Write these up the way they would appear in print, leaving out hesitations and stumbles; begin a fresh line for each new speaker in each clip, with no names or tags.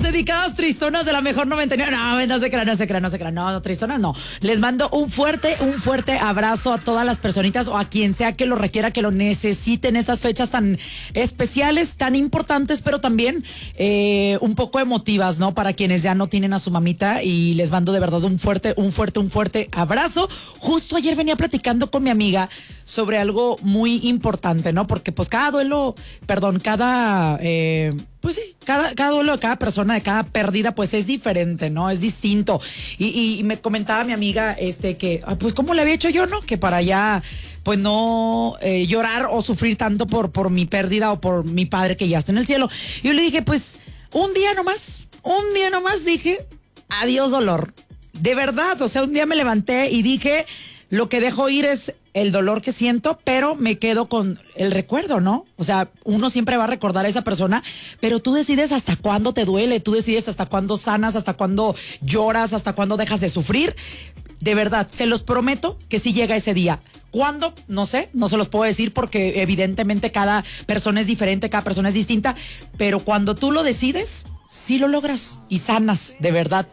dedicadas tristonas de la mejor 99. No se crean. No, tristonas no. Les mando un fuerte abrazo a todas las personitas o a quien sea que lo requiera, que lo necesite en estas fechas tan especiales, tan importantes, pero también un poco emotivas, ¿no? Para quienes ya no tienen a su mamita, y les mando de verdad un fuerte abrazo. Justo ayer venía platicando con mi amiga sobre algo muy importante, ¿no? Porque pues cada duelo de cada persona, de cada pérdida, pues es diferente, ¿no? Es distinto. Y me comentaba mi amiga que, pues, ¿cómo le había hecho yo, no? Que para ya, pues, no llorar o sufrir tanto por mi pérdida o por mi padre que ya está en el cielo. Y yo le dije, pues, un día nomás dije, adiós dolor. De verdad, o sea, un día me levanté y dije, lo que dejo ir es el dolor que siento, pero me quedo con el recuerdo, ¿no? O sea, uno siempre va a recordar a esa persona, pero tú decides hasta cuándo te duele, tú decides hasta cuándo sanas, hasta cuándo lloras, hasta cuándo dejas de sufrir. De verdad, se los prometo que sí llega ese día. ¿Cuándo? No sé, no se los puedo decir porque evidentemente cada persona es diferente, cada persona es distinta, pero cuando tú lo decides, sí lo logras y sanas, de verdad.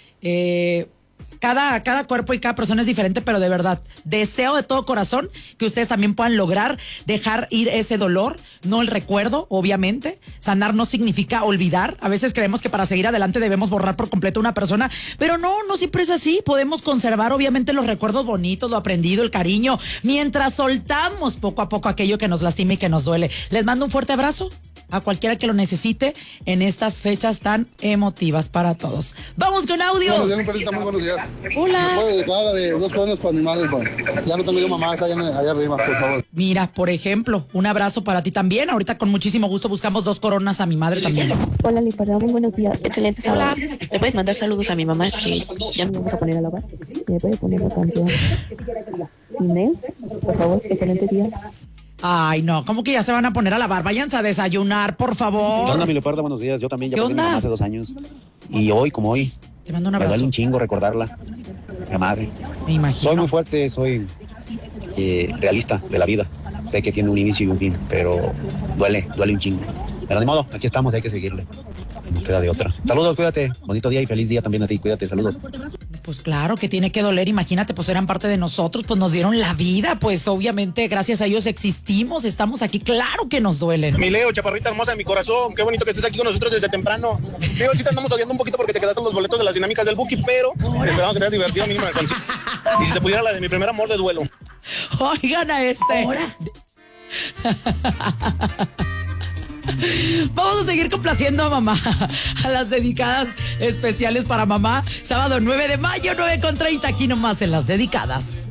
Cada cuerpo y cada persona es diferente, pero de verdad, deseo de todo corazón que ustedes también puedan lograr dejar ir ese dolor, no el recuerdo, obviamente. Sanar no significa olvidar. A veces creemos que para seguir adelante debemos borrar por completo a una persona, pero no siempre es así. Podemos conservar, obviamente, los recuerdos bonitos, lo aprendido, el cariño, mientras soltamos poco a poco aquello que nos lastima y que nos duele. Les mando un fuerte abrazo a cualquiera que lo necesite en estas fechas tan emotivas para todos. Vamos con audios.
Muy buenos días.
Hola.
Me puedo dedicar de 2 coronas para mi madre, ya no tengo yo mamá, está allá arriba, por favor.
Mira, por ejemplo, un abrazo para ti también. Ahorita con muchísimo gusto buscamos 2 coronas a mi madre también.
Hola, Liparda, muy buenos días. Excelente sábado. ¿Te puedes mandar saludos a mi mamá que ya nos vamos a poner a lavar? ¿Me puede poner la canción? Inés, por favor, excelente día.
Ay, no, ¿cómo que ya se van a poner a lavar? Váyanse a desayunar, por favor.
¿Qué onda, mi Leopardo? Buenos días. Yo también ya perdí a mi mamá hace 2 años. Y hoy, como hoy,
te mando un
me
abrazo.
duele un chingo recordarla. La madre.
Me imagino.
Soy muy fuerte, soy realista de la vida. Sé que tiene un inicio y un fin, pero duele un chingo. Pero de modo, aquí estamos, hay que seguirle. No queda de otra. Saludos, cuídate. Bonito día y feliz día también a ti. Cuídate, saludos.
Pues claro que tiene que doler, imagínate, pues eran parte de nosotros, pues nos dieron la vida, pues obviamente gracias a ellos existimos, estamos aquí, claro que nos duelen.
Mi Leo, chaparrita hermosa de mi corazón, qué bonito que estés aquí con nosotros desde temprano. Digo, sí te andamos odiando un poquito porque te quedaste con los boletos de las dinámicas del Buki, pero esperamos que te hayas divertido mínimo con... Y si se pudiera la de mi primer amor de duelo.
Oigan a Vamos a seguir complaciendo a mamá, a las dedicadas especiales para mamá. Sábado 9 de mayo, 9:30, aquí nomás en Las Dedicadas.